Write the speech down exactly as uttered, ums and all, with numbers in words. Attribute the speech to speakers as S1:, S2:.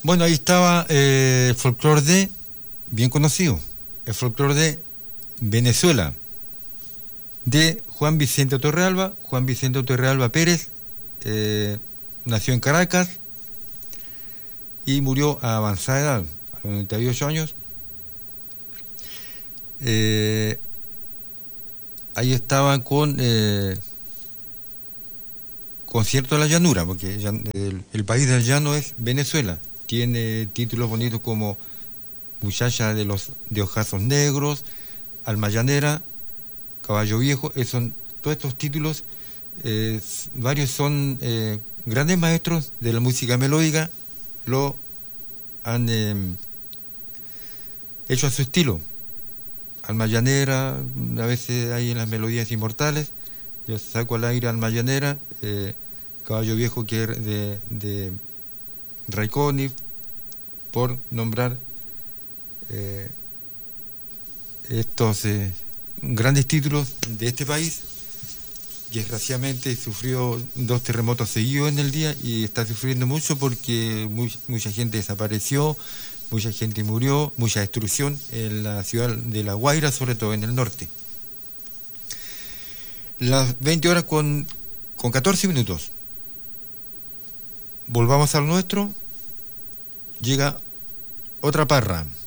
S1: Bueno, ahí estaba eh, el folclore de, bien conocido, el folclore de Venezuela, de Juan Vicente Torrealba. Juan Vicente Torrealba Pérez eh, nació en Caracas y murió a avanzada edad, a los noventa y ocho años. Eh, ahí estaba con eh, Concierto de la Llanura, porque el, el país del llano es Venezuela. Tiene títulos bonitos como Muchacha de los de ojazos negros, Alma Llanera, Caballo Viejo. Eh, son todos estos títulos, eh, varios son eh, grandes maestros de la música melódica, lo han eh, hecho a su estilo. Alma Llanera, a veces hay en las melodías inmortales. Yo saco al aire Alma Llanera, eh, Caballo Viejo, que es de, de Ray Conniff, por nombrar eh, estos eh, grandes títulos de este país. Desgraciadamente sufrió dos terremotos seguidos en el día y está sufriendo mucho porque muy, mucha gente desapareció, mucha gente murió, mucha destrucción en la ciudad de La Guaira, sobre todo en el norte. Las veinte horas con, con catorce minutos. Volvamos al nuestro. Llega otra parra.